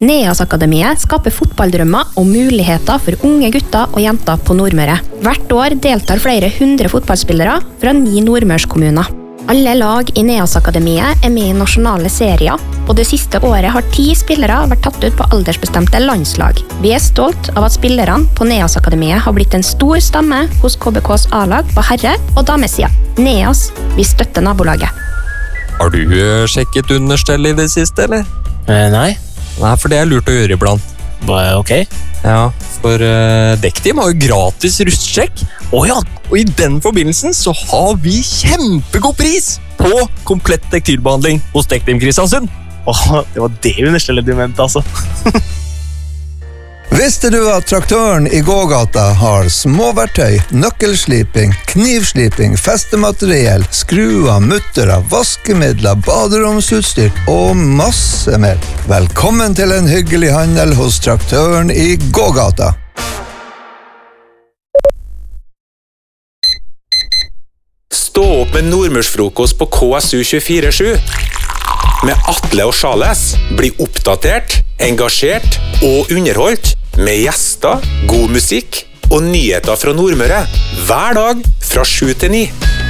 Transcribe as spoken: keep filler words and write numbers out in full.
Neas-akademiet skaper fotballdrømmer og muligheter for unge gutter og jenter på Nordmøre. Hvert år deltar flere hundre fotballspillere fra ni nordmørskommuner. Alle lag i Neas-akademiet er med i nasjonale serier, og det siste året har ti spillere vært tatt ut på aldersbestemte landslag. Vi er stolt av at spillerne på Neas-akademiet har blitt en stor stamme hos K B K's A-lag på herre- og damesida. Neas, vi støtter nabolaget. Har du uh, sjekket understell i det siste, eller? Eh, nei. Nei, for det er lurt å gjøre iblant. Bare ok. Ja, for uh, Dektim har jo gratis rustsjekk. Åja, og i den forbindelsen så har vi kjempegod pris på komplett tektilbehandling hos Dektim Kristiansund. Åh, det var det understellet du mente, altså. Visste du at traktøren i gågata har småverktøy, nøkkelsliping, knivsliping, festemateriell, skruer, muttere, vaskemidler, baderomsutstyr og masse mer? Velkommen til en hyggelig handel hos traktøren i gågata. Stå opp med nordmørsfrokost på K S U tjuefire sju. Med Atle og Charles. Bli oppdatert, engasjert og underholdt. Med gjester, god musikk og nyheter fra Nordmøre. Hver dag fra sju til ni.